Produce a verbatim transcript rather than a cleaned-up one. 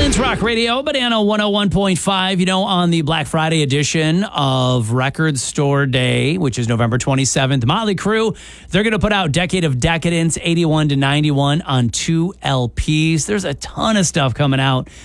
It's Rock Radio, Banana one oh one point five. You know, on the Black Friday edition of Record Store Day, which is November twenty-seventh, Motley Crue, they're going to put out Decade of Decadence eighty-one to ninety-one on two L Ps. There's a ton of stuff coming out